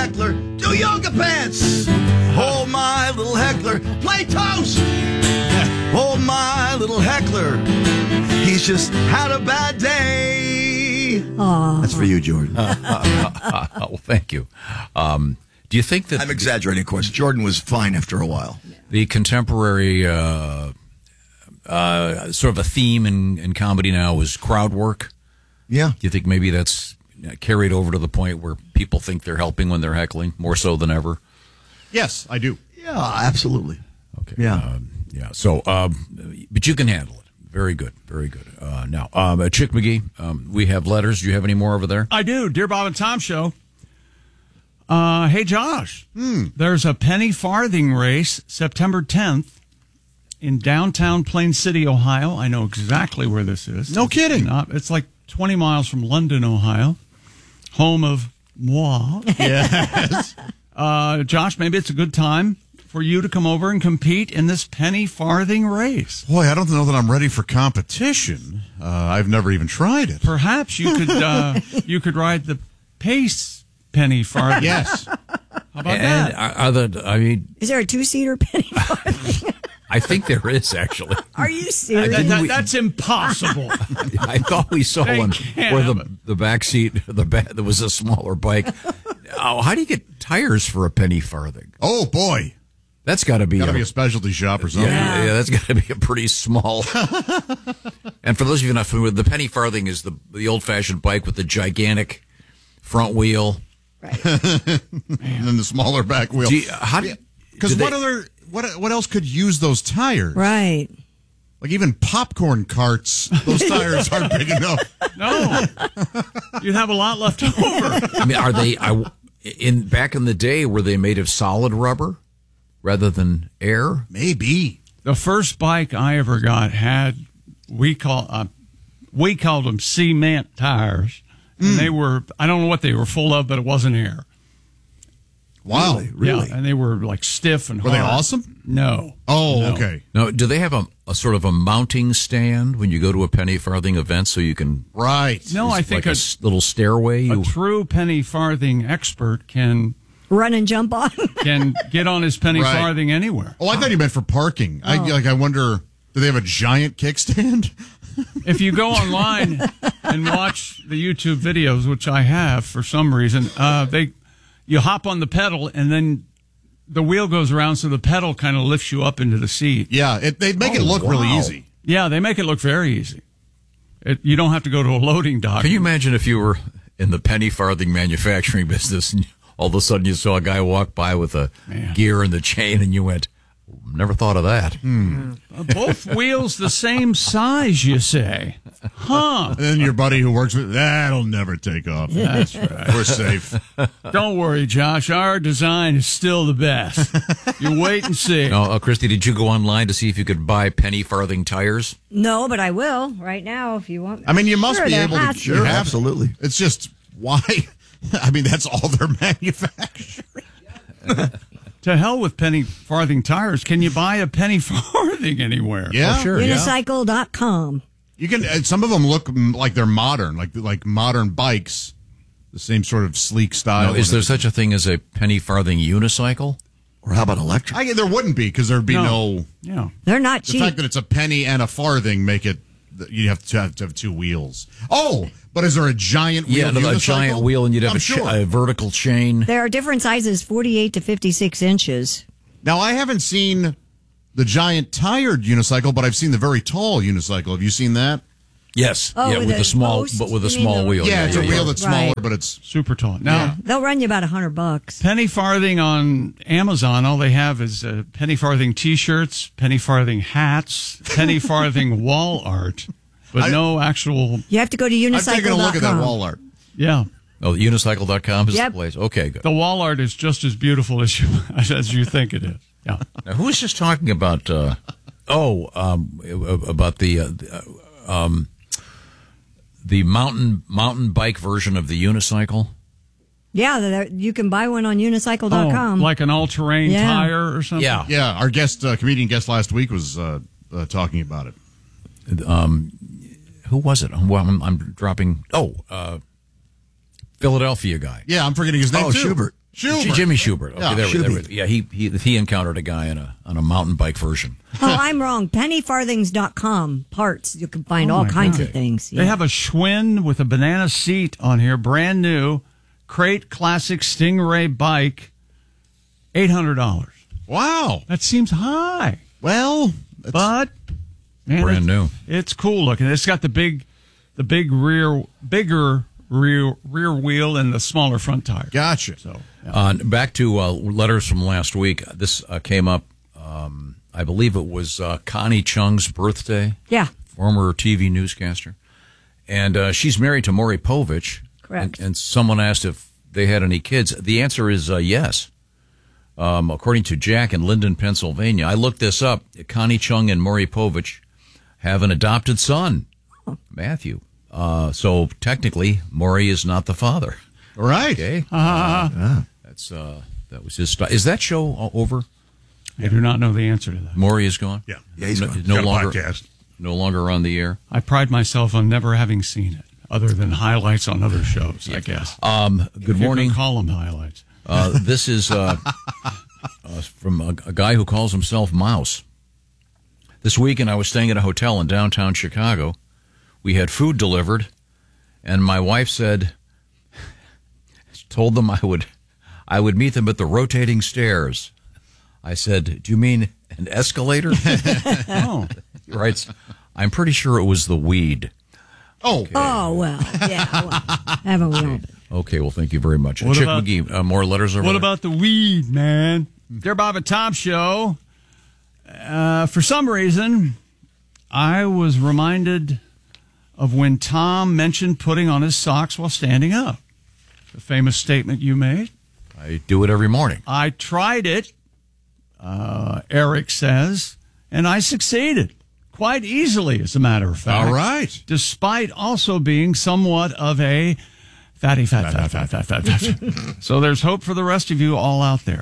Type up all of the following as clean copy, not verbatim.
heckler do yoga pants. Oh, my little heckler, play toast. Oh, my little heckler, he's just had a bad day. Aww. That's for you, Jordan. Well, thank you. Do you think that... I'm exaggerating, of course. Jordan was fine after a while. The contemporary sort of a theme in comedy now is crowd work? Yeah. Do you think maybe that's carried over to the point where people think they're helping when they're heckling, more so than ever? Yes, I do. Yeah, absolutely. Okay. Yeah. Yeah. So, but you can handle it. Very good. Very good. Now, Chick McGee, we have letters. Do you have any more over there? I do. Dear Bob and Tom Show. Hey, Josh. There's a penny farthing race September 10th in downtown Plain City, Ohio. I know exactly where this is. No kidding. It's like 20 miles from London, Ohio, home of moi. Yes. Josh, maybe it's a good time for you to come over and compete in this penny farthing race. Boy, I don't know that I'm ready for competition. I've never even tried it. Perhaps you could ride the pace penny farthing. Yes. How about that? Is there a 2-seater penny farthing? I think there is, actually. Are you serious? That's impossible. I thought we saw They one can't where have the back seat, there was a smaller bike. Oh, how do you get tires for a penny farthing? Oh, boy. That's got to be a specialty shop or something. Yeah, that's got to be a pretty small. And for those of you not familiar, the penny farthing is the old-fashioned bike with the gigantic front wheel. Right. And then the smaller back wheel. Because what else could use those tires? Right. Like even popcorn carts, those tires aren't big enough. No. You'd have a lot left over. I mean, are they back in the day, were they made of solid rubber rather than air? Maybe. The first bike I ever got we called them cement tires. And they were, I don't know what they were full of, but it wasn't air. Wow. Really? Yeah, and they were like stiff and hard. Were they awesome? No. Oh, No. okay. No, do they have a sort of a mounting stand when you go to a penny farthing event so you can... Right. No, I think like a little stairway? a true penny farthing expert can Run and jump on. can get on his penny Right. farthing anywhere. Oh, I thought you meant for parking. I wonder, do they have a giant kickstand? If you go online and watch the YouTube videos, which I have for some reason, you hop on the pedal and then the wheel goes around, so the pedal kind of lifts you up into the seat. Yeah, they make it look really easy. Yeah, they make it look very easy. You don't have to go to a loading dock. Can you imagine if you were in the penny farthing manufacturing business and all of a sudden you saw a guy walk by with a gear and the chain and you went, never thought of that. Both wheels the same size, you say? Huh. And then your buddy who works with that'll never take off. That's right. We're safe. Don't worry, Josh. Our design is still the best. You wait and see. No, Christy, did you go online to see if you could buy penny farthing tires? No, but I will right now if you want. I mean, you must Sure, be there able has to. to You Sure, have to. absolutely. It's just why. I mean, that's all they're manufacturing. To hell with penny farthing tires. Can you buy a penny farthing anywhere? Yeah, Oh, sure. Unicycle.com. You can. Some of them look like they're modern, like modern bikes, the same sort of sleek style. No, is there such a thing as a penny farthing unicycle? Or how about electric? There wouldn't be because there'd be no. Yeah. They're not The cheap. fact that it's a penny and a farthing make it. You have to have two wheels. Oh, but is there a giant wheel? Yeah, a giant wheel, and you'd have a vertical chain. There are different sizes, 48 to 56 inches. Now, I haven't seen the giant tired unicycle, but I've seen the very tall unicycle. Have you seen that? Yes, Oh, yeah, with with a a small, post? but with a You mean small the- wheel. Yeah, it's a wheel that's smaller, Right. but it's Super tall. Now, They'll run you about $100. penny farthing on Amazon, all they have is penny farthing T-shirts, penny farthing hats, penny farthing wall art, but no actual. You have to go to unicycle.com. I've taken a look at that wall art. Yeah, Oh, unicycle.com is Yep. the place. Okay, good. the wall art is just as beautiful as you think it is. Yeah. Now, who was just talking about? About the mountain bike version of the unicycle. Yeah, you can buy one on unicycle.com. Like an all-terrain Yeah. tire or something. Yeah. Yeah, our comedian guest last week was talking about it. Who was it? Well, I'm dropping. Philadelphia guy. Yeah, I'm forgetting his name Oh, too. Schubert. Schubert. Jimmy Schubert. Okay, Yeah, there we Yeah, he encountered a guy on a mountain bike version. Oh, I'm wrong. Pennyfarthings.com. Parts. You can find all kinds of things. They have a Schwinn with a banana seat on here, brand new, Crate Classic Stingray bike, $800. Wow. That seems high. Well, But man, Brand new. It's cool looking. It's got the bigger rear wheel and the smaller front tire. gotcha. So Back to letters from last week. This came up, I believe it was Connie Chung's birthday. Yeah. Former TV newscaster. And she's married to Maury Povich. Correct. And someone asked if they had any kids. The answer is yes. According to Jack in Linden, Pennsylvania. I looked this up. Connie Chung and Maury Povich have an adopted son, Matthew. So technically, Maury is not the father. All right. Okay. That was his style. Is that show over? I do not know the answer to that. Maury is gone? Yeah. Yeah, he's gone. No Got a longer podcast. no longer on the air. I pride myself on never having seen it, other than highlights on other shows, I guess. Good morning. You can call them highlights. This is from a guy who calls himself Mouse. This weekend, I was staying at a hotel in downtown Chicago. We had food delivered, and my wife told them I would meet them at the rotating stairs. I said, "Do you mean an escalator?" Oh, He writes, "I'm pretty sure it was the weed." Oh. Oh, well. Yeah. Well, haven't we all been? Okay, well, thank you very much. What Chick about- McGee, more letters over what there? about the weed, man? Dear Bob and Tom Show. For some reason, I was reminded of when Tom mentioned putting on his socks while standing up. The famous statement you made. I do it every morning. I tried it, Eric says, and I succeeded quite easily, as a matter of fact. All right. Despite also being somewhat of a fatty, fat. So there's hope for the rest of you all out there.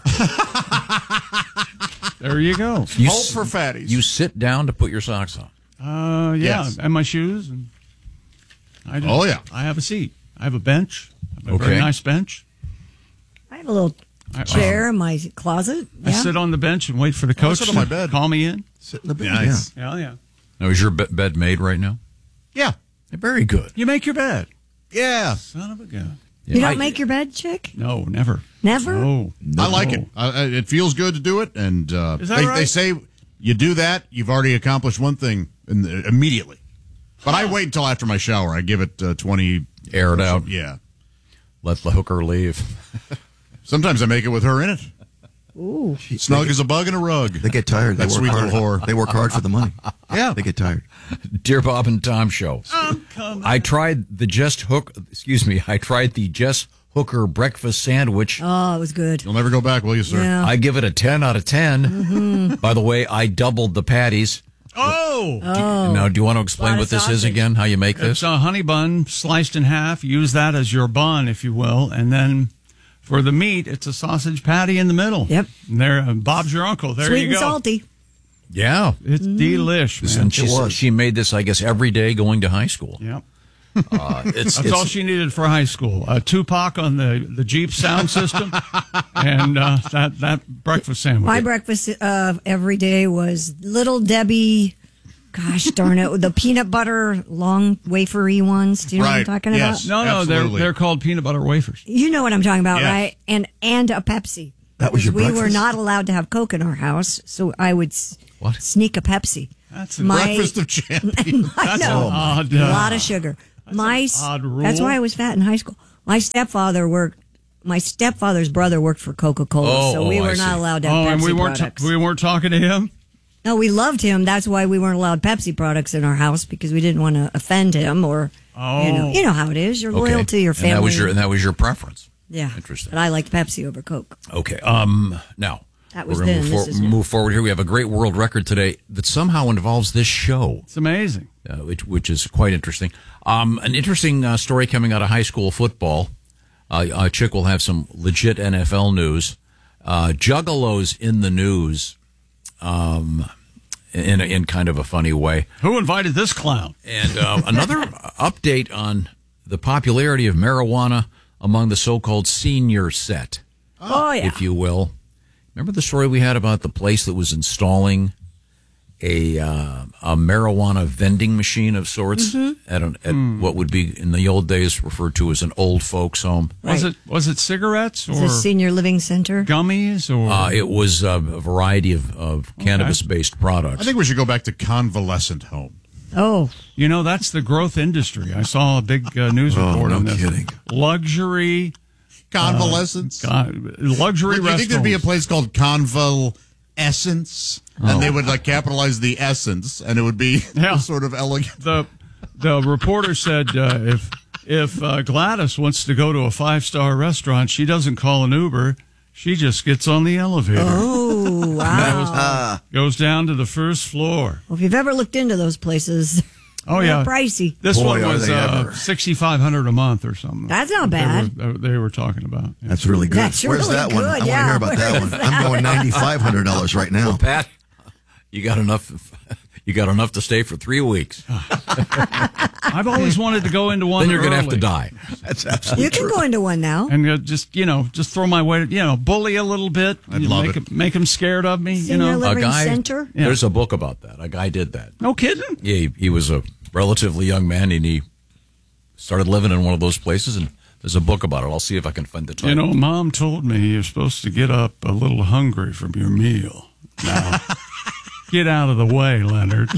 There you go. Hope for fatties. You sit down to put your socks on. Yeah, Yes. and my shoes. And I do. Oh, yeah. I have a seat. I have a bench. I have a Okay. very nice bench. I have a little chair in my closet. I Yeah. sit on the bench and wait for the coach sit on to my bed. call me in. Sit in the bed. Nice. Yeah. Now, is your bed made right now? Yeah. Very good. You make your bed. Yeah. Son of a gun. You don't make your bed, chick? No, never. Never? No. I like it. It feels good to do it. And Is that they right? say you do that, you've already accomplished one thing immediately. But I wait until after my shower. I give it 20. Air it out. Yeah. Let the hooker leave. Sometimes I make it with her in it. Ooh. Snug as a bug in a rug. They get tired. They That work sweet hard. little whore. They work hard for the money. Yeah. They get tired. Dear Bob and Tom Show. I tried the Jess Hooker breakfast sandwich. Oh, it was good. You'll never go back, will you, sir? Yeah. I give it a 10 out of 10. Mm-hmm. By the way, I doubled the patties. Oh! Now, do you want to explain Lot what of this is sausage. again? How you make It's this? a honey bun sliced in half. Use that as your bun, if you will. And then for the meat, it's a sausage patty in the middle. Yep. And there, Bob's your uncle. There Sweet you go. and salty. Yeah. It's delish, man. And she made this, I guess, every day going to high school. Yep. It's That's all she needed for high school. Tupac on the Jeep sound system, and that breakfast sandwich. My breakfast every day was Little Debbie. Gosh darn it, the peanut butter long wafery ones. Do you know what I'm Right, talking yes. about? No, Absolutely. they're called peanut butter wafers. You know what I'm talking about, Yeah. right? And a Pepsi. That was your Because we were breakfast? not allowed to have Coke in our house, so I would What? sneak a Pepsi. That's a Breakfast of champions. I know. odd, A lot of sugar. odd rule. That's why I was fat in high school. My stepfather's brother worked for Coca-Cola, so we I were not see. allowed to have Pepsi and we products. weren't talking to him. No, we loved him. That's why we weren't allowed Pepsi products in our house because we didn't want to offend him or you know how it is. You're loyal to your family. And that was your preference. yeah. Interesting. But I liked Pepsi over Coke. Okay. Now That was we're gonna then, this is now. move forward here. We have a great world record today that somehow involves this show, It's amazing. which is quite interesting. An interesting story coming out of high school football. Chick will have some legit NFL news. Juggalos in the news. In kind of a funny way. Who invited this clown? And another update on the popularity of marijuana among the so-called senior set. Oh, yeah. if you will. Remember the story we had about the place that was installing a marijuana vending machine of sorts at what would be in the old days referred to as an old folks home? Right. Was it cigarettes or the senior living center? gummies or It was a variety of cannabis-based products. I think we should go back to convalescent home. Oh, that's the growth industry. I saw a big news report no on this. kidding. Luxury Convalescence. luxury You think there'd be a restaurants. place called Conval-essence, and they would capitalize the essence, and it would be sort of elegant. The reporter said if Gladys wants to go to a 5-star restaurant, she doesn't call an Uber. She just gets on the elevator. oh, wow. Goes down to the first floor. Well, if you've ever looked into those places, Oh, they're yeah. pricey. This Boy, one are was they ever. $6,500 a month or something. That's not bad. They were talking about. Yeah. That's really good. That's Where's really that one? good, I want to yeah. hear about that Where one. is I'm going $9,500 right now. Pat, you got enough. You got enough to stay for 3 weeks. I've always wanted to go into one. Then you're going to have early to die. That's absolutely You can true. go into one now. and just throw my weight. Bully a little bit. I'd love make them scared of me. Senior living A guy. center. Yeah. There's a book about that. A guy did that. No kidding. Yeah, he was a relatively young man, and he started living in one of those places. And there's a book about it. I'll see if I can find the title. Mom told me you're supposed to get up a little hungry from your meal. Now, get out of the way, Leonard.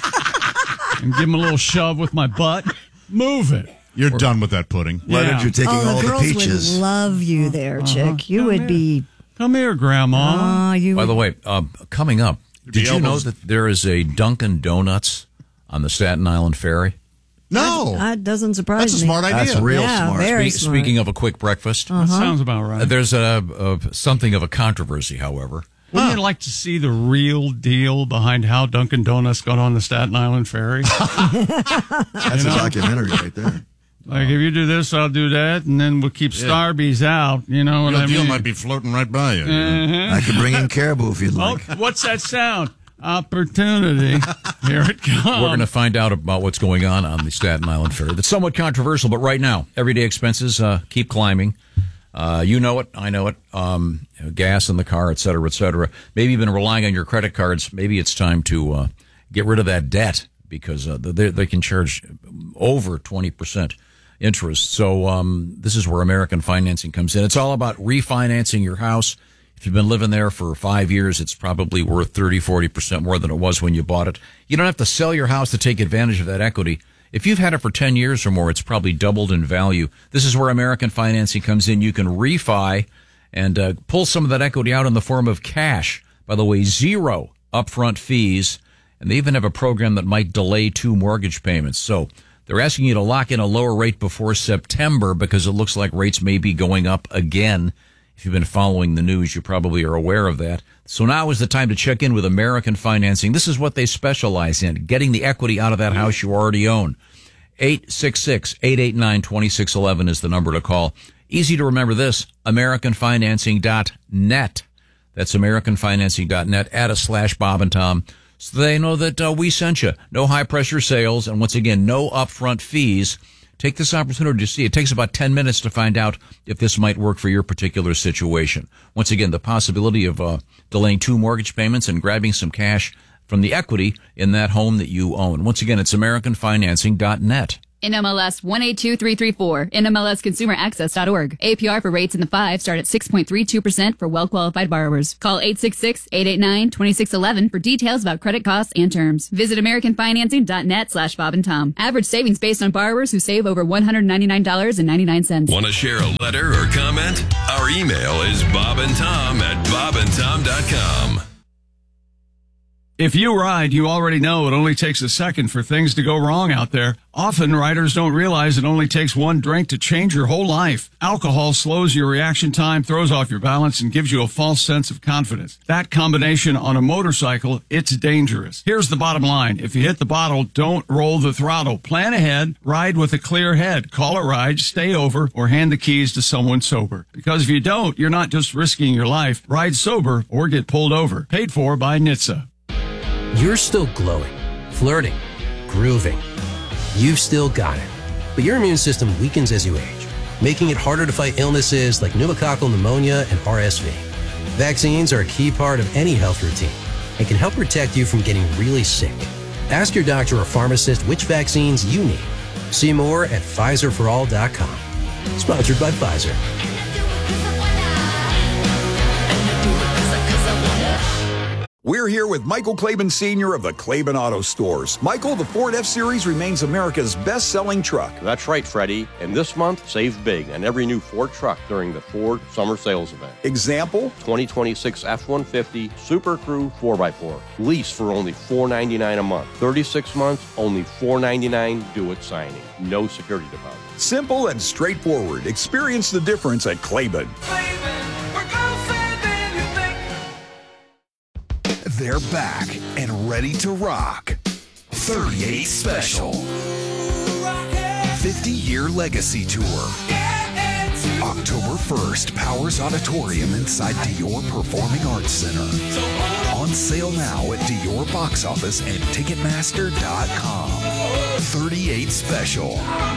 And give him a little shove with my butt. Move it. You're done with that pudding. Leonard, Yeah. you're taking Oh, all the the girls peaches. would love you there, chick. You would be. Come here, Grandma. You By would, the way, coming up, be did you know elbows. that there is a Dunkin' Donuts on the Staten Island Ferry? No. that doesn't surprise That's a me. smart idea. That's real Yeah, smart. very smart. Speaking of a quick breakfast, That sounds about right. there's something of a controversy, hower. Wouldn't you like to see the real deal behind how Dunkin' Donuts got on the Staten Island Ferry? That's a documentary right there. Like, if you do this, I'll do that, and then we'll keep Starbies out. You know what Real I deal mean? might be floating right by you. I could bring in caribou if you'd Oh, like. what's that sound? Opportunity. Here it comes. We're going to find out about what's going on the Staten Island Ferry. That's somewhat controversial, but right now, everyday expenses keep climbing. You know it. I know it. Gas in the car, et cetera, et cetera. Maybe you've been relying on your credit cards. Maybe it's time to get rid of that debt because they can charge over 20% interest. So this is where American Financing comes in. It's all about refinancing your house. If you've been living there for 5 years, it's probably worth 30, 40% more than it was when you bought it. You don't have to sell your house to take advantage of that equity. If you've had it for 10 years or more, it's probably doubled in value. This is where American Financing comes in. You can refi and pull some of that equity out in the form of cash. By the way, 0 upfront fees, and they even have a program that might delay 2 mortgage payments. So they're asking you to lock in a lower rate before September because it looks like rates may be going up again. If you've been following the news, you probably are aware of that. So now is the time to check in with American Financing. This is what they specialize in, getting the equity out of that house you already own. 866-889-2611 is the number to call. Easy to remember this, AmericanFinancing.net. That's AmericanFinancing.net. Add a /Bob and Tom so they know that we sent you. No high-pressure sales, and once again, no upfront fees. Take this opportunity to see. It takes about 10 minutes to find out if this might work for your particular situation. Once again, the possibility of delaying 2 mortgage payments and grabbing some cash from the equity in that home that you own. Once again, it's AmericanFinancing.net. NMLS 182334, NMLSConsumerAccess.org. APR for rates in the 5 start at 6.32% for well-qualified borrowers. Call 866-889-2611 for details about credit costs and terms. Visit AmericanFinancing.net/Bob and Tom. Average savings based on borrowers who save over $199.99. Want to share a letter or comment? Our email is bobandtom@bobandtom.com. If you ride, you already know it only takes a second for things to go wrong out there. Often, riders don't realize it only takes one drink to change your whole life. Alcohol slows your reaction time, throws off your balance, and gives you a false sense of confidence. That combination on a motorcycle, it's dangerous. Here's the bottom line. If you hit the bottle, don't roll the throttle. Plan ahead, ride with a clear head. Call a ride, stay over, or hand the keys to someone sober. Because if you don't, you're not just risking your life. Ride sober or get pulled over. Paid for by NHTSA. You're still glowing, flirting, grooving. You've still got it. But your immune system weakens as you age. making it harder to fight illnesses like pneumococcal pneumonia and RSV. Vaccines are a key part of any health routine and can help protect you from getting really sick. Ask your doctor or pharmacist which vaccines you need. See more at PfizerForAll.com. Sponsored by Pfizer. We're here with Michael Klaban Sr. of the Klaban Auto Stores. Michael, the Ford F-Series remains America's best-selling truck. That's right, Freddie. And this month, save big on every new Ford truck during the Ford Summer Sales Event. Example? 2026 F-150 Super Crew 4x4. Lease for only $499 a month. 36 months, only $499 due at signing. No security deposit. Simple and straightforward. Experience the difference at Klaban. They're back and ready to rock. 38 Special. 50-year legacy tour. October 1st, Powers Auditorium inside Dior Performing Arts Center. On sale now at Dior Box Office and Ticketmaster.com. 38 Special.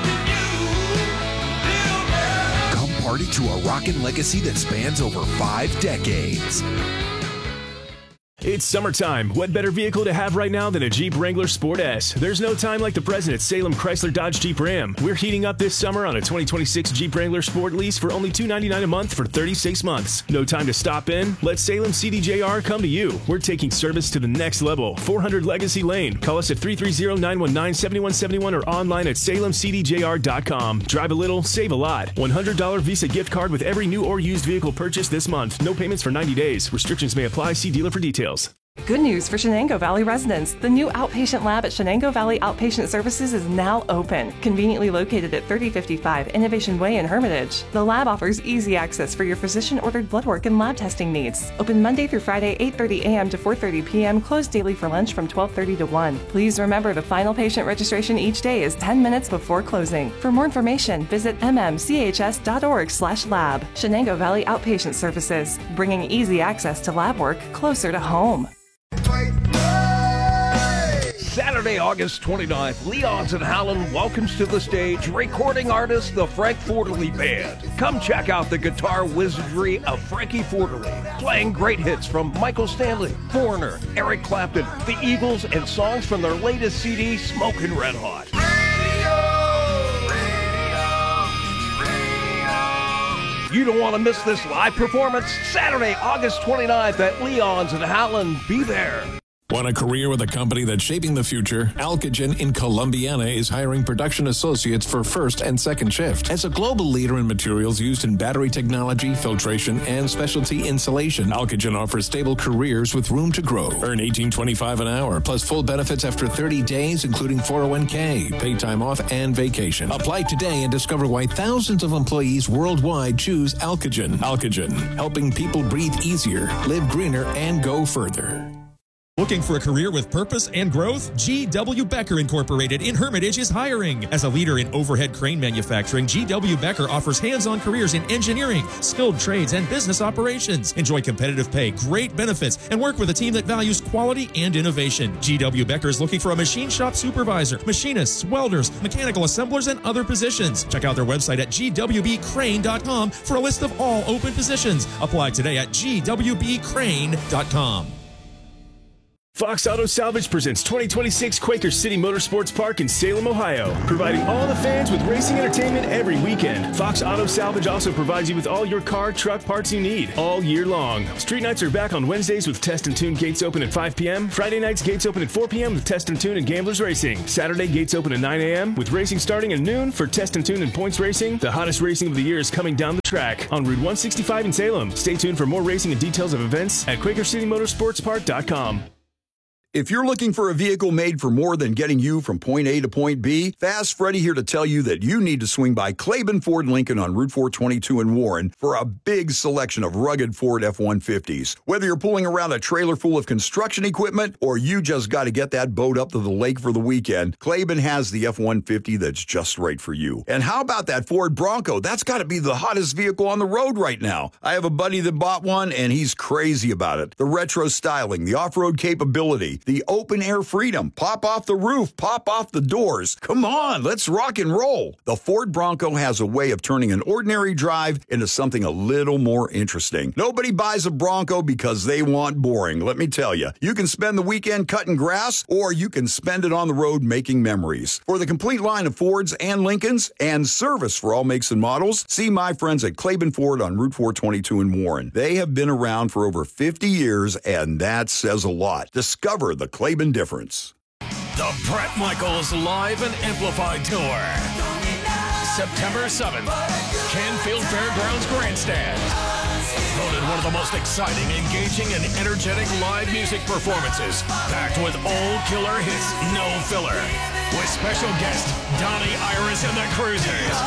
Come party to a rockin' legacy that spans over 5 decades. It's summertime. What better vehicle to have right now than a Jeep Wrangler Sport S? There's no time like the present at Salem Chrysler Dodge Jeep Ram. We're heating up this summer on a 2026 Jeep Wrangler Sport lease for only $299 a month for 36 months. No time to stop in? Let Salem CDJR come to you. We're taking service to the next level. 400 Legacy Lane. Call us at 330-919-7171 or online at salemcdjr.com. Drive a little, save a lot. $100 Visa gift card with every new or used vehicle purchase this month. No payments for 90 days. Restrictions may apply. See dealer for details. Good news for Shenango Valley residents. The new outpatient lab at Shenango Valley Outpatient Services is now open, conveniently located at 3055 Innovation Way in Hermitage. The lab offers easy access for your physician-ordered blood work and lab testing needs. Open Monday through Friday, 8:30 a.m. to 4:30 p.m., closed daily for lunch from 12:30 to 1. Please remember the final patient registration each day is 10 minutes before closing. For more information, visit mmchs.org/lab. Shenango Valley Outpatient Services, bringing easy access to lab work closer to home. Saturday, August 29th, Leon's and Howland welcomes to the stage recording artist, the Frank Forterly Band. Come check out the guitar wizardry of Frankie Forterly, playing great hits from Michael Stanley, Foreigner, Eric Clapton, the Eagles, and songs from their latest CD, Smokin' Red Hot. You don't want to miss this live performance. Saturday, August 29th at Leon's and Howland. Be there. Want a career with a company that's shaping the future? Alcogen in Columbiana is hiring production associates for first and second shift. As a global leader in materials used in battery technology, filtration, and specialty insulation, Alcogen offers stable careers with room to grow. Earn $18.25 an hour, plus full benefits after 30 days, including 401k, paid time off, and vacation. Apply today and discover why thousands of employees worldwide choose Alcogen. Alcogen, helping people breathe easier, live greener, and go further. Looking for a career with purpose and growth? G.W. Becker Incorporated in Hermitage is hiring. As a leader in overhead crane manufacturing, G.W. Becker offers hands-on careers in engineering, skilled trades, and business operations. Enjoy competitive pay, great benefits, and work with a team that values quality and innovation. G.W. Becker is looking for a machine shop supervisor, machinists, welders, mechanical assemblers, and other positions. Check out their website at gwbcrane.com for a list of all open positions. Apply today at gwbcrane.com. Fox Auto Salvage presents 2026 Quaker City Motorsports Park in Salem, Ohio, providing all the fans with racing entertainment every weekend. Fox Auto Salvage also provides you with all your car, truck parts you need all year long. Street nights are back on Wednesdays with Test and Tune gates open at 5 p.m. Friday nights gates open at 4 p.m. with Test and Tune and Gamblers Racing. Saturday gates open at 9 a.m. with racing starting at noon for Test and Tune and Points Racing. The hottest racing of the year is coming down the track on Route 165 in Salem. Stay tuned for more racing and details of events at QuakerCityMotorsportsPark.com. If you're looking for a vehicle made for more than getting you from point A to point B, Fast Freddy here to tell you that you need to swing by Klaban Ford Lincoln on Route 422 in Warren for a big selection of rugged Ford F-150s. Whether you're pulling around a trailer full of construction equipment or you just got to get that boat up to the lake for the weekend, Klaban has the F-150 that's just right for you. And how about that Ford Bronco? That's got to be the hottest vehicle on the road right now. I have a buddy that bought one and he's crazy about it. The retro styling, the off-road capability, the open air freedom. Pop off the roof, pop off the doors. Come on, let's rock and roll. The Ford Bronco has a way of turning an ordinary drive into something a little more interesting. Nobody buys a Bronco because they want boring, let me tell you. You can spend the weekend cutting grass, or you can spend it on the road making memories. For the complete line of Fords and Lincolns and service for all makes and models, see my friends at Claiborne Ford on Route 422 in Warren. They have been around for over 50 years, and that says a lot. Discover the Claiborne difference. The Bret Michaels Live and Amplified Tour. September 7th, Canfield Fairgrounds Grandstand. Voted one of the most exciting, engaging, and energetic live music performances. Packed with old killer hits, no filler. With special guest Donnie Iris and the Cruisers.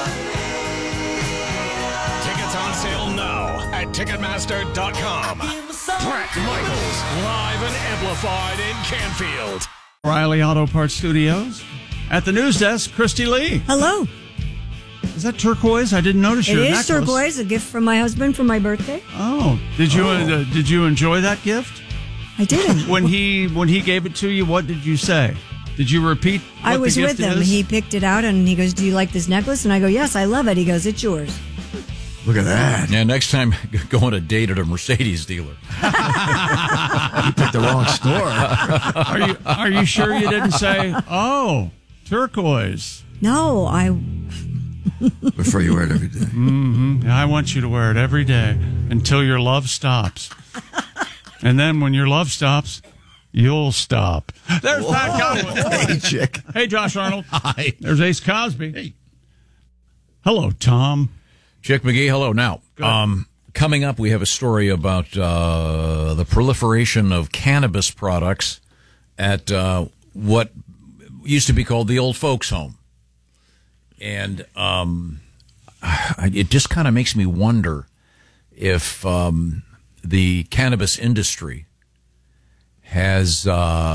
Tickets on sale now at Ticketmaster.com. Bret Michaels, live and amplified in Canfield. Riley Auto Parts Studios. At the news desk, Christy Lee. Hello. Is that turquoise? I didn't notice your necklace. It is turquoise, a gift from my husband for my birthday. Oh, did you enjoy that gift? I did. When he gave it to you, what did you say? Did you repeat what I was the gift with him. is? He picked it out and he goes, "Do you like this necklace?" And I go, "Yes, I love it." He goes, "It's yours." Look at that. Yeah, next time go on a date at a Mercedes dealer. You picked the wrong store. Are you sure you didn't say, "Oh, turquoise"? No, I Before you wear it every day. Mm-hmm. I want you to wear it every day until your love stops. And then when your love stops, you'll stop. There's Pat Godwin. Hey, chick. Hey, Josh Arnold. Hi. There's Ace Cosby. Hey. Hello, Tom. Chick McGee, hello. Now, coming up, we have a story about the proliferation of cannabis products at what used to be called the old folks' home. And it just kind of makes me wonder if the cannabis industry has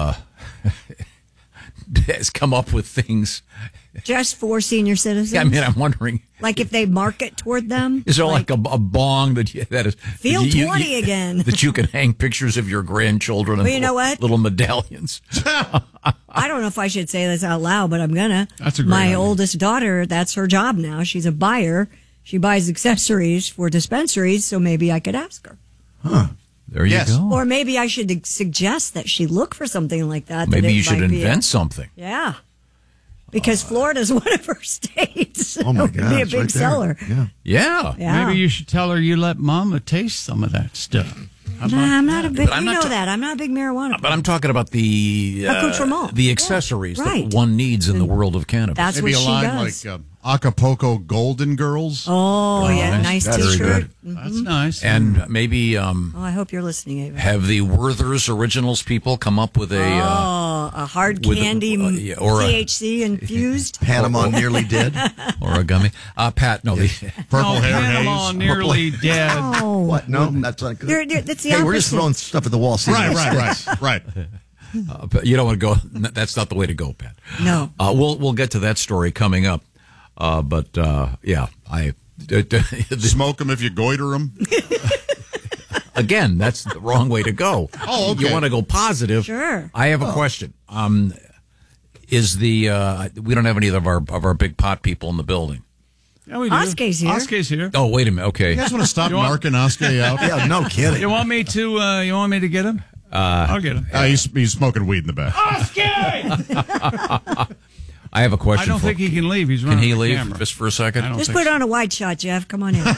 come up with things just for senior citizens. Yeah, I mean, I'm wondering, like if they market toward them. Is there like a bong that is feel 20 again that you can hang pictures of your grandchildren? Well, and you know what? Little medallions. I don't know if I should say this out loud, but I'm gonna. That's a great My idea. oldest daughter, that's her job now. She's a buyer. She buys accessories for dispensaries, so maybe I could ask her. Huh. There you go. Or maybe I should suggest that she look for something like that. Maybe that you should invent something. Yeah. Because Florida's one of her states. Oh, my It would be a God, big it's right there. seller. Yeah. Maybe you should tell her you let Mama taste some of that stuff. How about I'm not a big. But I'm You not know that I'm not a big marijuana. But I'm talking about the Accoutrement. the accessories Right. that one needs in the world of cannabis. That's Maybe what a she line does. like Acapulco Golden Girls. Oh, yeah, nice That's very T-shirt. good. That's nice. And maybe Oh, I hope you're listening, Ava. have the Werther's Originals people come up with a a hard with a- candy, yeah, or a- THC infused. Panama Nearly Dead. or a gummy. Pat, no, the Purple no, hair Panama haze. nearly dead. Oh, What? No, that's not good. That's the Hey, opposite. we're just throwing stuff at the wall. See what sticks. Right. but you don't want to go. That's not the way to go, Pat. No. We'll get to that story coming up. But yeah, Smoke them if you goiter them. Again, that's the wrong way to go. Oh, okay. You want to go positive. Sure. I have a question. Is we don't have any of our big pot people in the building? Yeah, we do. Oscar's here. Oscar's here. Oh, wait a minute. Okay. You guys want to stop marking Oscar out? Yeah, no kidding. You want me to? You want me to get him? I'll get him. He's smoking weed in the back. Oscar! I have a question. I don't think he can leave. He's Can running he the leave camera. just for a second? Just put on a wide shot, Jeff. Come on in.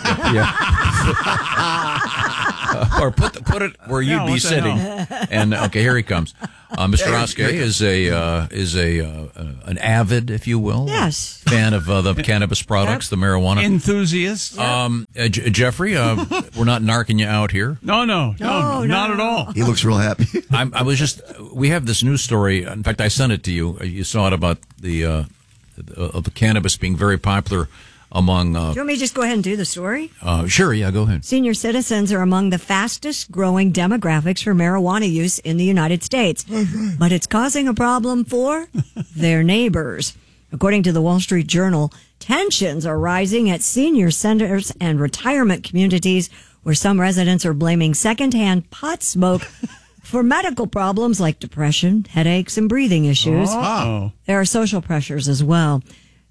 Or put it where you'd Yeah, be what the sitting. hell? And okay, here he comes. Mr. Oscar is an avid, if you will, Yes. fan of the cannabis products, the marijuana Enthusiast. Jeffrey, we're not narking you out here. No, not at all. He looks real happy. We have this news story. In fact, I sent it to you. You saw it about the cannabis being very popular among. Do you want me to just go ahead and do the story? Sure, yeah, go ahead. Senior citizens are among the fastest growing demographics for marijuana use in the United States, but it's causing a problem for their neighbors. According to the Wall Street Journal, tensions are rising at senior centers and retirement communities where some residents are blaming secondhand pot smoke For medical problems like depression, headaches, and breathing issues, there are social pressures as well.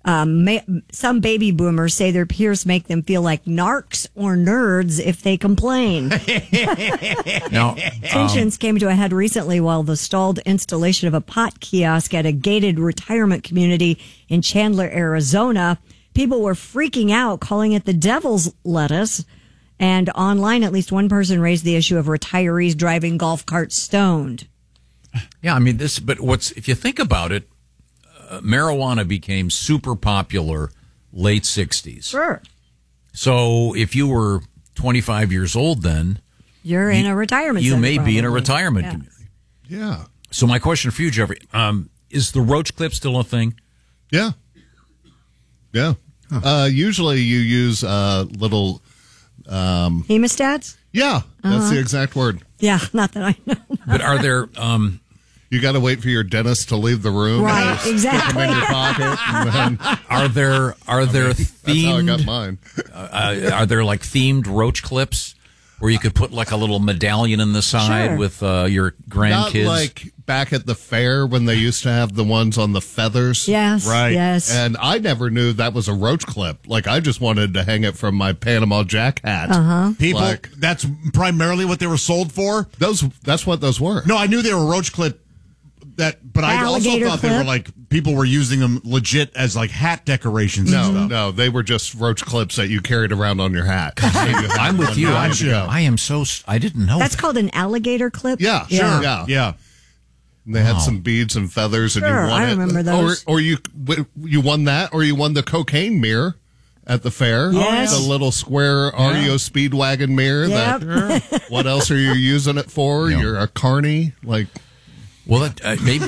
Some baby boomers say their peers make them feel like narcs or nerds if they complain. Now, Tensions came to a head recently while the stalled installation of a pot kiosk at a gated retirement community in Chandler, Arizona. People were freaking out, calling it the devil's lettuce. And online, at least one person raised the issue of retirees driving golf carts stoned. Yeah, I mean, but if you think about it, marijuana became super popular late 60s. Sure. So if you were 25 years old then, you're in a retirement you center, may be in a probably. retirement Yeah. community. Yeah. So my question for you, Jeffrey, is the roach clip still a thing? Yeah. Yeah. Usually you use little... hemostats? Yeah, that's the exact word. Yeah, not that I know. But are there... you got to wait for your dentist to leave the room. Right, and stick exactly. them in your pocket. And then, Are there themed... That's how I got mine. Are there like themed roach clips where you could put like a little medallion in the side Sure. with your grandkids? Not like back at the fair when they used to have the ones on the feathers. Yes, Right. yes. And I never knew that was a roach clip. Like, I just wanted to hang it from my Panama Jack hat. Uh-huh. People, Like- that's primarily what they were sold for? That's what those were. No, I knew they were roach clip. But I also Alligator thought they were clip? like, people were using them legit as like hat decorations and stuff. No, they were just roach clips that you carried around on your hat. I'm with you. I didn't know. That's called an alligator clip? Yeah, sure. Yeah. And they had some beads and feathers, and Sure, you won I it. remember those. Or you won that, or you won the cocaine mirror at the fair. Yes. The little square REO Speedwagon mirror. Yep. That, what else are you using it for? Yeah. You're a carny, like. Well, maybe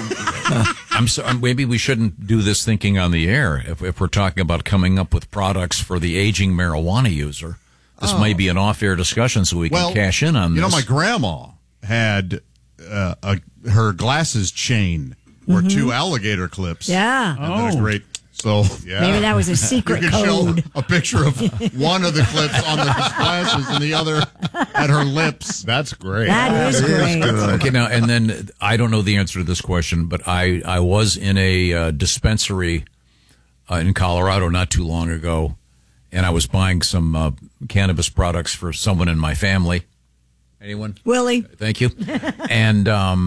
maybe we shouldn't do this thinking on the air. If we're talking about coming up with products for the aging marijuana user, this might be an off-air discussion, so we can cash in on this. You know, my grandma had her glasses chain were two alligator clips. Yeah. And then a great. So yeah, Maybe that was a secret you can code. show a picture of one of the clips on the glasses and the other at her lips. That's great. That is great. Okay, now, and then I don't know the answer to this question, but I was in a dispensary in Colorado not too long ago, and I was buying some cannabis products for someone in my family. Anyone? Willie. Thank you. And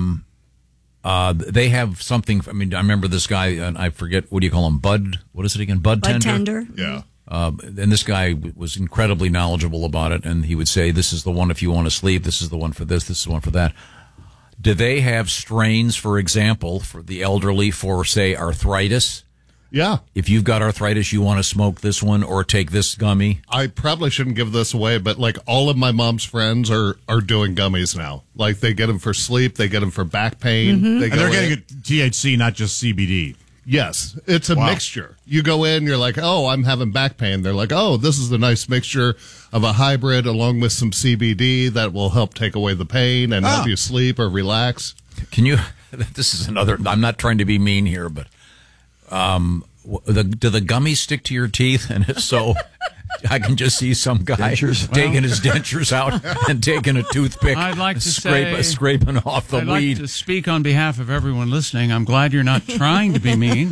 they have something. I mean, I remember this guy, and I forget, what do you call him? Bud? What is it again? Bud tender? Yeah. And this guy was incredibly knowledgeable about it, and he would say, this is the one if you want to sleep, this is the one for this is the one for that. Do they have strains, for example, for the elderly for, say, arthritis? Yeah. If you've got arthritis, you want to smoke this one or take this gummy? I probably shouldn't give this away, but like all of my mom's friends are doing gummies now. Like they get them for sleep, they get them for back pain. Mm-hmm. And they're getting THC, not just CBD. Yes, it's a mixture. You go in, you're like, oh, I'm having back pain. They're like, oh, this is a nice mixture of a hybrid along with some CBD that will help take away the pain and help you sleep or relax. Can you, this is another, I'm not trying to be mean here, but do the gummies stick to your teeth? And if so, I can just see some guy taking his dentures out and taking a toothpick, I'd like to scraping off the I'd weed. like to speak on behalf of everyone listening. I'm glad you're not trying to be mean.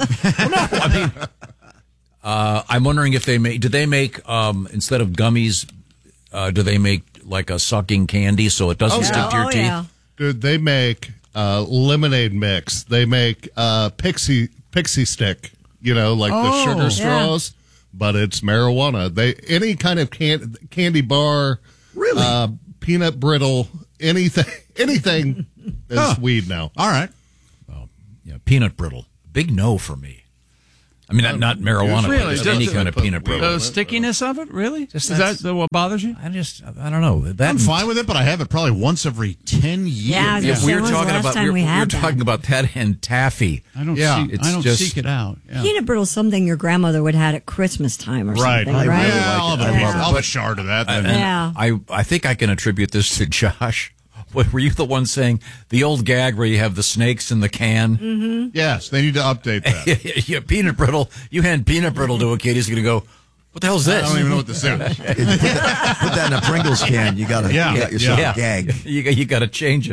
I'm wondering if do they make, instead of gummies, do they make like a sucking candy so it doesn't stick to your teeth? Yeah. Dude, they make lemonade mix. They make pixie stick, like the sugar straws, but it's marijuana. Any kind of candy bar, really, peanut brittle, anything is weed now. All right. Well, yeah, peanut brittle, big no for me. I mean, not marijuana, Really? but just any kind of peanut brittle. The stickiness of it, really? Is that what bothers you? I don't know. I'm fine with it, but I have it probably once every 10 years. Yeah, we were talking about talking about that and taffy. I don't seek it out. Yeah. Peanut brittle is something your grandmother would have at Christmas time or something, right? I'll have a shard of that. Then. Yeah. I think I can attribute this to Josh. Were you the one saying the old gag where you have the snakes in the can? Mm-hmm. Yes, they need to update that. Yeah, peanut brittle. You hand peanut brittle to a kid, he's going to go, what the hell is this? I don't even know what this is. Put that in a Pringles can. You got yourself a gag. You got to change it.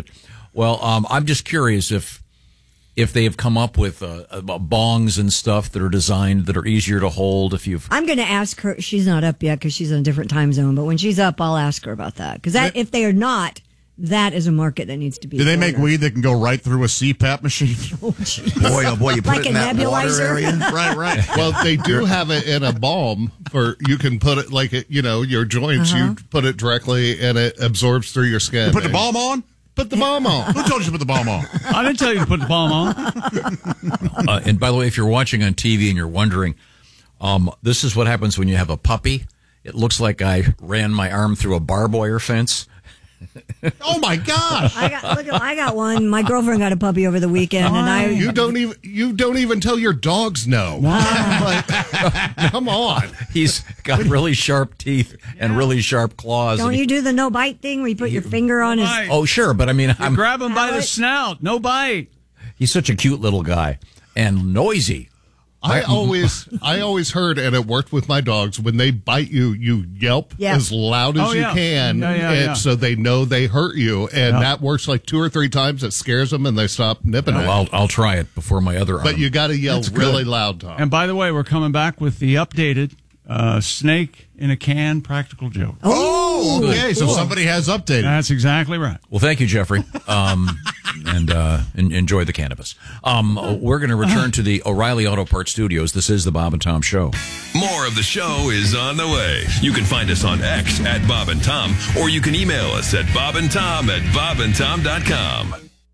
Well, I'm just curious if they have come up with bongs and stuff that are designed that are easier to hold. I'm going to ask her. She's not up yet because she's in a different time zone. But when she's up, I'll ask her about that. Because if they are not, that is a market that needs to be. Do they make weed that can go right through a CPAP machine? Oh boy, you put like it in that water area. Right. Well, they do have it in a balm for you can put it like your joints. You put it directly and it absorbs through your skin. You put the balm on. Put the balm on. Who told you to put the balm on? I didn't tell you to put the balm on. And by the way, if you're watching on TV and you're wondering, this is what happens when you have a puppy. It looks like I ran my arm through a barbed wire fence. Oh my gosh! I got one. My girlfriend got a puppy over the weekend, and you don't even tell your dogs no. Come on, he's got really sharp teeth and really sharp claws. Don't you do the no bite thing where you put your finger on his? Oh sure, but I mean, I'm grab him by the snout. No bite. He's such a cute little guy and noisy. I always heard, and it worked with my dogs, when they bite you, you yelp as loud as you can, and so they know they hurt you, and that works like 2 or 3 times. It scares them, and they stop nipping at you. I'll try it before my other arm. But you got to yell really loud, Tom. And by the way, we're coming back with the updated snake in a can practical joke. Oh, okay. So somebody has updated. That's exactly right. Well, thank you, Jeffrey. And enjoy the cannabis. We're going to return to the O'Reilly Auto Parts Studios. This is the Bob and Tom Show. More of the show is on the way. You can find us on X at Bob and Tom, or you can email us at bobandtom@bobandtom.com.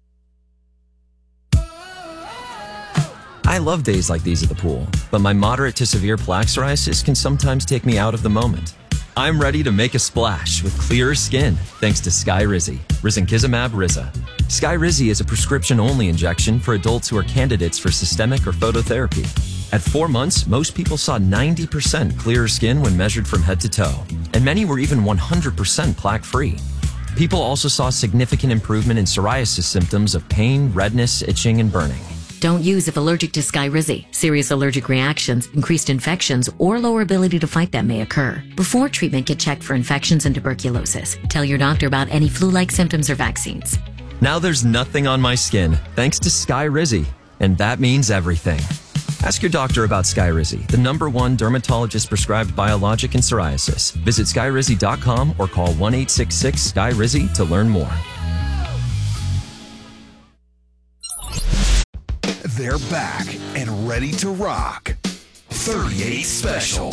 I love days like these at the pool, but my moderate to severe plaque psoriasis can sometimes take me out of the moment. I'm ready to make a splash with clearer skin thanks to Skyrizi, risankizumab Riza. Skyrizi is a prescription-only injection for adults who are candidates for systemic or phototherapy. At 4 months, most people saw 90% clearer skin when measured from head to toe, and many were even 100% plaque-free. People also saw significant improvement in psoriasis symptoms of pain, redness, itching, and burning. Don't use if allergic to Skyrizi. Serious allergic reactions, increased infections, or lower ability to fight them may occur. Before treatment, get checked for infections and tuberculosis. Tell your doctor about any flu-like symptoms or vaccines. Now there's nothing on my skin thanks to Skyrizi, and that means everything. Ask your doctor about Skyrizi, the #1 dermatologist-prescribed biologic in psoriasis. Visit Skyrizi.com or call 1-866-SKYRIZI to learn more. They're back and ready to rock. 38 Special.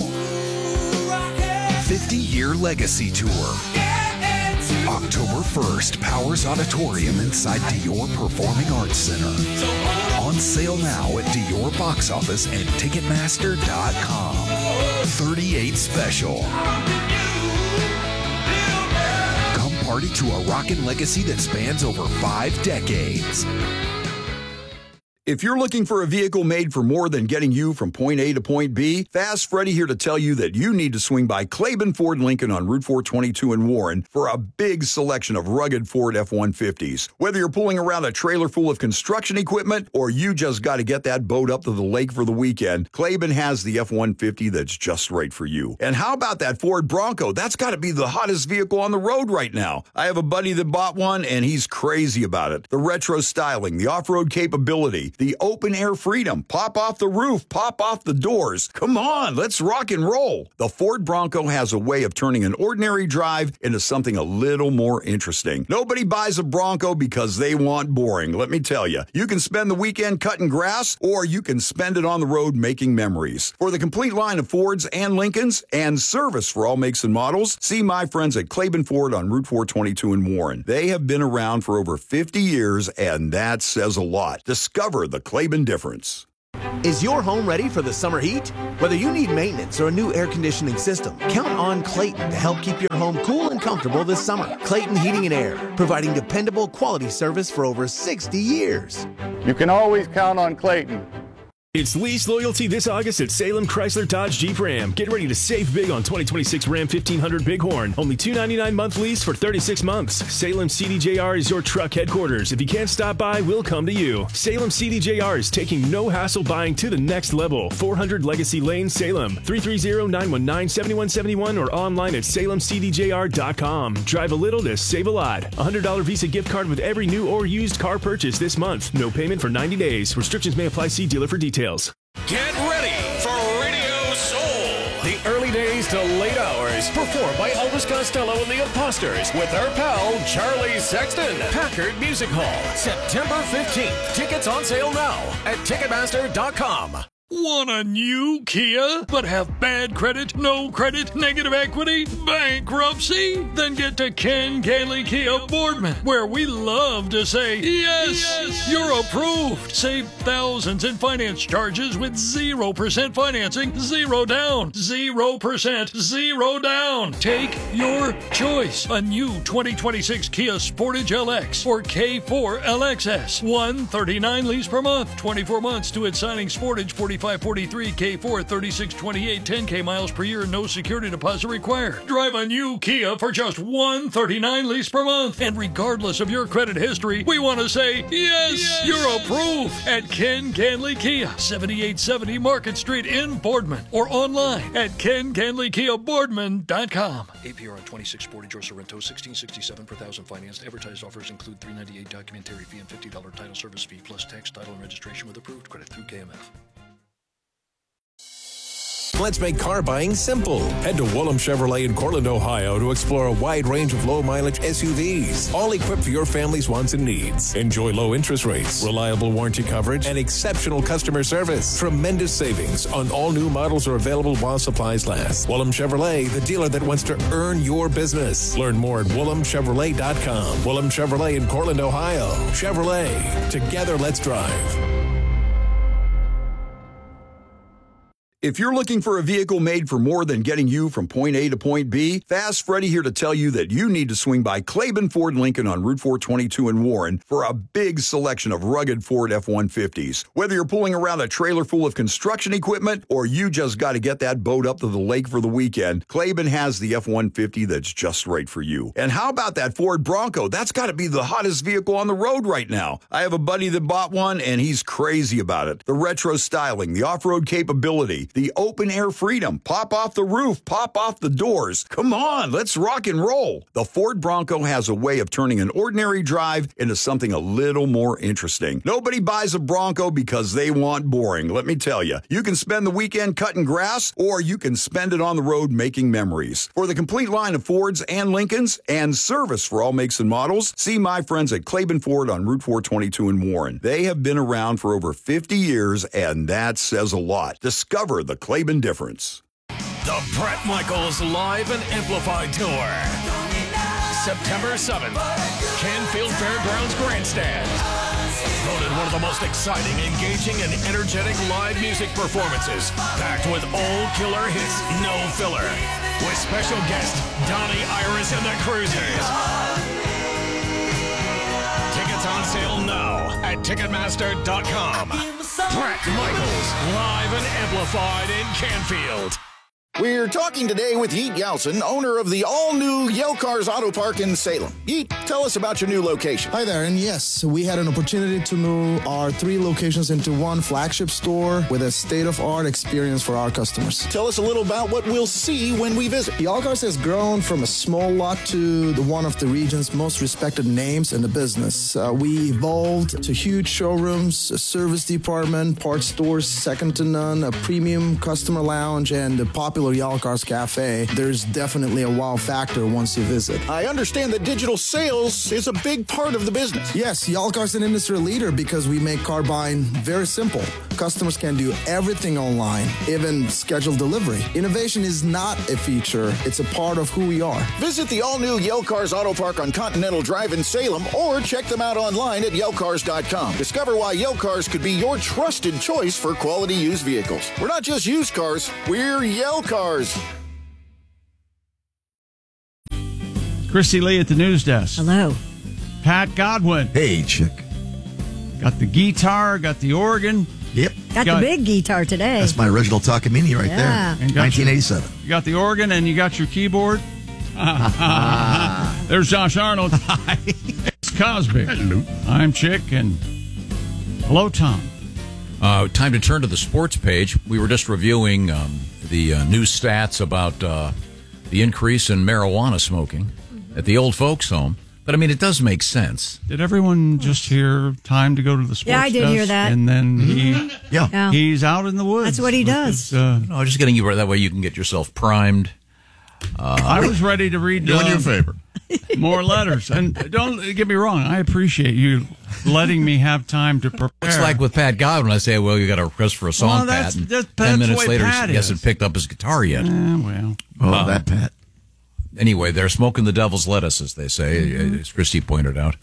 50-year legacy tour. October 1st, Powers Auditorium inside Dior Performing Arts Center. On sale now at Dior box office and Ticketmaster.com. 38 Special. Come party to a rockin' legacy that spans over 5 decades. If you're looking for a vehicle made for more than getting you from point A to point B, Fast Freddy here to tell you that you need to swing by Claiborne Ford Lincoln on Route 422 in Warren for a big selection of rugged Ford F-150s. Whether you're pulling around a trailer full of construction equipment or you just got to get that boat up to the lake for the weekend, Claiborne has the F-150 that's just right for you. And how about that Ford Bronco? That's got to be the hottest vehicle on the road right now. I have a buddy that bought one and he's crazy about it. The retro styling, the off-road capability, the open air freedom, pop off the roof, pop off the doors. Come on, let's rock and roll. The Ford Bronco has a way of turning an ordinary drive into something a little more interesting. Nobody buys a Bronco because they want boring, let me tell you. You can spend the weekend cutting grass or you can spend it on the road making memories. For the complete line of Fords and Lincolns and service for all makes and models, see my friends at Claiborne Ford on Route 422 in Warren. They have been around for over 50 years and that says a lot. Discover the Claiborne difference. Is your home ready for the summer heat? Whether you need maintenance or a new air conditioning system, count on Clayton to help keep your home cool and comfortable this summer. Clayton Heating and Air, providing dependable quality service for over 60 years. You can always count on Clayton. It's lease loyalty this August at Salem Chrysler Dodge Jeep Ram. Get ready to save big on 2026 Ram 1500 Bighorn. Only $299 month lease for 36 months. Salem CDJR is your truck headquarters. If you can't stop by, we'll come to you. Salem CDJR is taking no hassle buying to the next level. 400 Legacy Lane, Salem. 330-919-7171 or online at salemcdjr.com. Drive a little to save a lot. $100 Visa gift card with every new or used car purchase this month. No payment for 90 days. Restrictions may apply. See dealer for details. Get ready for Radio Soul. The early days to late hours, performed by Elvis Costello and the Imposters with our pal Charlie Sexton. Packard Music Hall, September 15th. Tickets on sale now at Ticketmaster.com. Want a new Kia, but have bad credit, no credit, negative equity, bankruptcy? Then get to Ken Ganley Kia Boardman, where we love to say, yes, you're approved. Save thousands in finance charges with 0% financing, 0 down, 0%, 0 down. Take your choice. A new 2026 Kia Sportage LX or K4 LXS. $139 lease per month, 24 months to its signing. Sportage 4543, K4 3628, 10K miles per year, no security deposit required. Drive a new Kia for just $139 lease per month. And regardless of your credit history, we want to say, yes, you're approved at Ken Ganley Kia, 7870 Market Street in Boardman, or online at KenGanleyKiaBoardman.com. APR on 26 Sportage or Sorrento, $1,667 per thousand financed. Advertised offers include $398 documentary fee and $50 title service fee, plus tax, title, and registration with approved credit through KMF. Let's make car buying simple. Head to Woolham Chevrolet in Cortland, Ohio to explore a wide range of low-mileage SUVs, all equipped for your family's wants and needs. Enjoy low interest rates, reliable warranty coverage, and exceptional customer service. Tremendous savings on all new models are available while supplies last. Woolham Chevrolet, the dealer that wants to earn your business. Learn more at WoolhamChevrolet.com. Woolham Chevrolet in Cortland, Ohio. Chevrolet. Together, let's drive. If you're looking for a vehicle made for more than getting you from point A to point B, Fast Freddy here to tell you that you need to swing by Claiborne Ford Lincoln on Route 422 in Warren for a big selection of rugged Ford F-150s. Whether you're pulling around a trailer full of construction equipment or you just got to get that boat up to the lake for the weekend, Claiborne has the F-150 that's just right for you. And how about that Ford Bronco? That's got to be the hottest vehicle on the road right now. I have a buddy that bought one and he's crazy about it. The retro styling, the off-road capability, the open air freedom, pop off the roof, pop off the doors. Come on, let's rock and roll. The Ford Bronco has a way of turning an ordinary drive into something a little more interesting. Nobody buys a Bronco because they want boring. Let me tell you, you can spend the weekend cutting grass or you can spend it on the road making memories. For the complete line of Fords and Lincolns and service for all makes and models, see my friends at Claiborne Ford on Route 422 in Warren. They have been around for over 50 years and that says a lot. Discover the Claiborne difference. The Bret Michaels Live and Amplified Tour. September 7th, Canfield Fairgrounds Grandstand. Voted one of the most exciting, engaging, and energetic live music performances, packed with all killer hits, no filler. With special guest Donnie Iris and the Cruisers. Tickets on sale now at Ticketmaster.com. Bret Michaels, live and amplified in Canfield. We're talking today with Yeet Yelson, owner of the all-new Yale Cars Auto Park in Salem. Yeet, tell us about your new location. Hi there, and yes, we had an opportunity to move our 3 locations into one flagship store with a state-of-art experience for our customers. Tell us a little about what we'll see when we visit. Yale Cars has grown from a small lot to one of the region's most respected names in the business. We evolved to huge showrooms, a service department, parts stores second to none, a premium customer lounge, and a popular Yale Cars Cafe. There's definitely a wow factor once you visit. I understand that digital sales is a big part of the business. Yes, Yale Cars is an industry leader because we make car buying very simple. Customers can do everything online, even schedule delivery. Innovation is not a feature, it's a part of who we are. Visit the all-new Yale Cars Auto Park on Continental Drive in Salem or check them out online at YaleCars.com. Discover why Yale Cars could be your trusted choice for quality used vehicles. We're not just used cars, we're Yale Cars. Christy Lee at the news desk. Hello. Pat Godwin. Hey, chick. Got the guitar, got the organ. Yep. Got the big guitar today. That's my original Takamine right Yeah. there. 1987. You got the organ and you got your keyboard. There's Josh Arnold. It's Cosby. Hello. I'm Chick, and hello, Tom. Time to turn to the sports page. We were just reviewing the new stats about the increase in marijuana smoking at the old folks' home. But, I mean, it does make sense. Did everyone just hear time to go to the sports Yeah, I did desk? hear that. And then Yeah. he's out in the woods. That's what he does. No, just getting you that way you can get yourself primed. I was ready to read Doing you a favor. more letters. And don't get me wrong, I appreciate you letting me have time to prepare. It's like with Pat Godwin. I say, well, you got a request for a song, Pat. And that's 10 minutes the way later, Pat he hasn't is. picked up his guitar yet. Well. Oh, that Pat. Anyway, they're smoking the devil's lettuce, as they say, as Christy pointed out.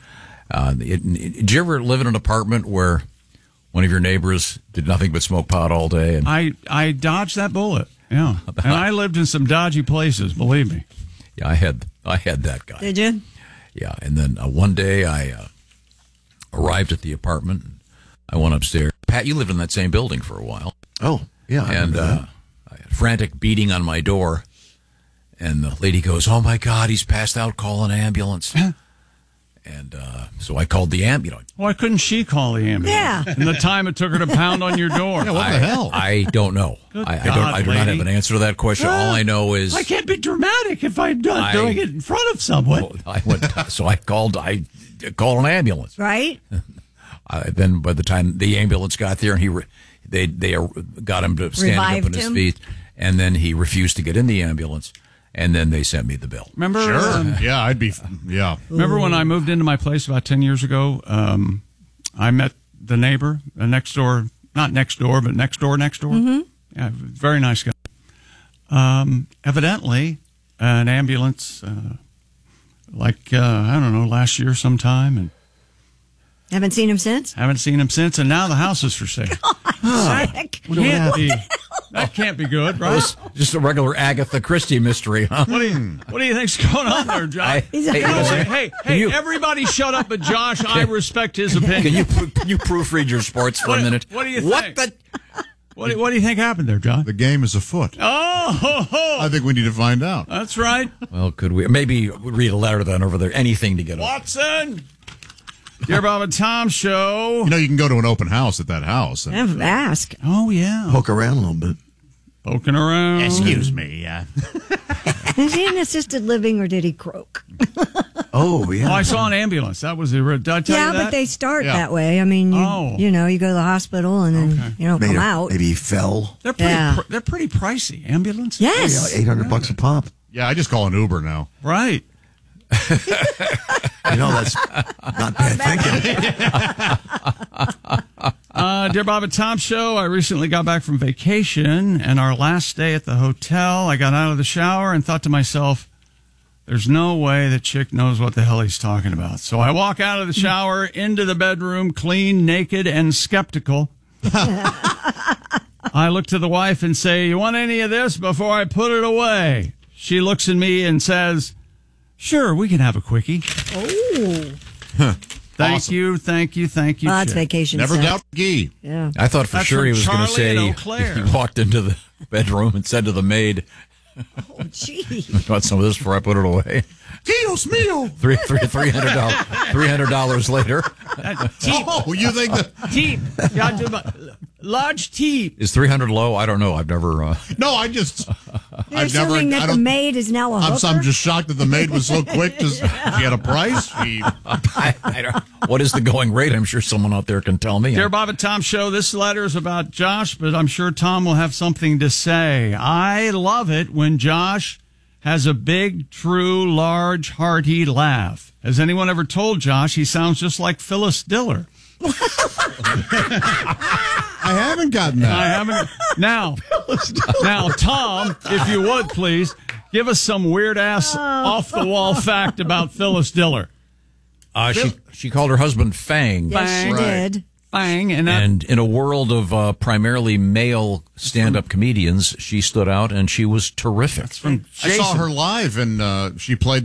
Did you ever live in an apartment where one of your neighbors did nothing but smoke pot all day? And I dodged that bullet. Yeah. And I lived in some dodgy places, believe me. Yeah, I had that guy. Did you? Yeah, and then one day I arrived at the apartment. I went upstairs. Pat, you lived in that same building for a while. Oh, yeah. I And remember I had frantic beating on my door. And the lady goes, "Oh, my God, he's passed out. Call an ambulance." And so I called the ambulance. Why couldn't she call the ambulance? Yeah. In the time it took her to pound on your door. Yeah, what the hell? I don't know. I do not have an answer to that question. All I know is I can't be dramatic if I'm not doing it in front of someone. I called an ambulance. Right? Then by the time the ambulance got there, and they got him to stand up on his feet, and then he refused to get in the ambulance, and then they sent me the bill. Remember? Yeah, I'd be. Yeah. Remember when I moved into my place about 10 years ago? I met the neighbor, next door, not next door, but next door. Mm-hmm. Yeah, very nice guy. Evidently, an ambulance, I don't know, last year sometime, and Haven't seen him since? haven't seen him since, and now the house is for sale. That can't be good, right? It was just a regular Agatha Christie mystery, huh? What do you think's going on there, Josh? Hey, everybody shut up but Josh. I respect his opinion. Can you proofread your sports for a minute? What do you think? What do you think happened there, John? The game is afoot. Oh, I think we need to find out. That's right. Well, could we maybe read a letter then over there? Anything to get over. Watson! Dear Bob and Tom Show. You know, you can go to an open house at that house. And, Ask. Oh, yeah. Poke around a little bit. Poking around. Excuse me. Is he in assisted living or did he croak? Oh, yeah. Oh, I saw an ambulance. That was the. Did I tell you that? But they start that way. I mean, you know, you go to the hospital and then you don't come out. Maybe he fell. They're pretty pricey. Ambulance. Yes. Yeah, $800 a pop. Yeah, I just call an Uber now. Right. You know, that's not bad thinking. Dear Bob and Tom Show, I recently got back from vacation, and our last day at the hotel, I got out of the shower and thought to myself, there's no way that Chick knows what the hell he's talking about. So I walk out of the shower, into the bedroom, clean, naked, and skeptical. I look to the wife and say, you want any of this before I put it away? She looks at me and says, sure, we can have a quickie. Oh. Thank you. Well, it's vacation. Never set. doubt Gee. Yeah. I thought for That's sure from he was going to Charlie and say Eau Claire. he walked into the bedroom and said to the maid, Oh, gee. "Want some of this before I put it away?" Dios mío. $300 later. Oh, you think that? Teep. Large teep. Is 300 low? I don't know. I've never. No, You're assuming that the maid is now a hooker? I'm just shocked that the maid was so quick. She had a price. I don't. What is the going rate? I'm sure someone out there can tell me. Dear Bob and Tom Show, this letter is about Josh, but I'm sure Tom will have something to say. I love it when Josh has a big, true, large, hearty laugh. Has anyone ever told Josh he sounds just like Phyllis Diller? I haven't gotten that. I haven't. Now, Tom, if you would, please, give us some weird-ass, off-the-wall fact about Phyllis Diller. She called her husband Fang. Yes, she did. Fang. And in a world of primarily male stand-up comedians, she stood out and she was terrific. From I saw her live, and she played